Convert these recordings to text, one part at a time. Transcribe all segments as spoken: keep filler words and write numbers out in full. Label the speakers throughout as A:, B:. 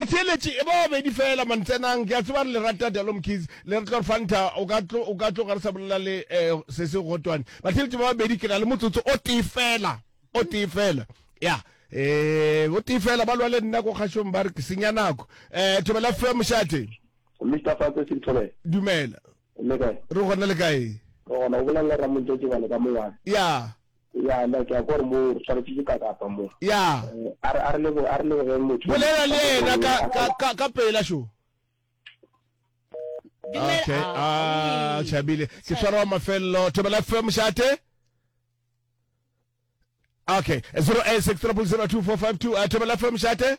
A: batheletši e ba be di fela man tsenang ke a tseba le rata Dalo Mkhize le re tlo fanta o ka tlo o ka tlo ga re sa bolela le se se gotwane batheletši ba be di ke na le motsotso o tee fela o tee fela ya eh o tee fela ba lwa le nna go khashong ba re ke senya nako eh Thobela F M Mshate
B: Mister Fatse Sithole
A: dumela
B: le kae
A: re gona le kae
B: go na o bolela ra mo ntse ba le ka mowa
A: ya
B: ya nna ke a gore mo tsara tse ka ka pa mo
A: ya
B: are are le are le ge motho
A: bolela le ena ka ka ka pela sho okay ah chabile ke tsara mafello Thobela F M Mshate okay zero eight six zero zero two four five two Thobela F M Mshate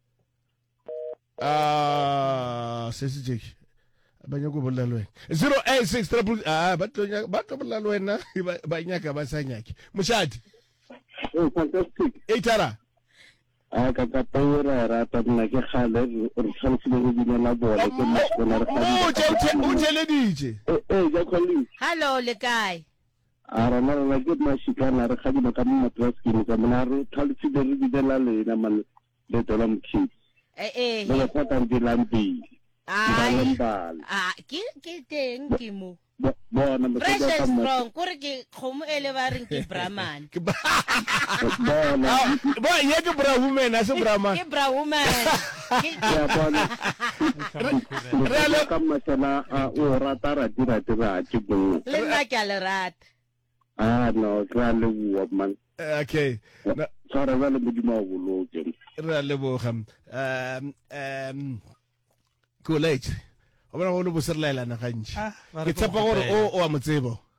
A: ah sesije abanye go bolela le wena zero eight six triple ah ba tlo ba tlo bolela le wena ba nyaka ba sanyaki Mshate
B: oh fantastic
A: e tara
B: a ka ka pera ra ta nna ke khale re tshwanetse le dina la bola ke mo bona re
A: o tse o tele dije
B: eh eh ja kholi
C: hello le kae
B: ara na la ke ma shikana re khadi ka mo matraskini ka mona re thaletse le re dina le na mal le Dalo Mkhize
C: eh eh
B: le ka ta dilampi
C: ai ah ke ke teng ke mo
B: bona mo
C: fresh and strong kore ke khomo ele ba reng ke Brahman
B: bona
A: bo ye ke bra woman ase Brahman
C: ke bra woman
B: ya bona re le ka masana o rata ra dira dira ke bo
C: le nna ke a le rata
B: ah no ra le bua man
A: okay
B: tsara ba le modimo o boloke
A: ra le bo gam um um college o bona go le boserlela na gantši ke tshepa gore o o a motsebo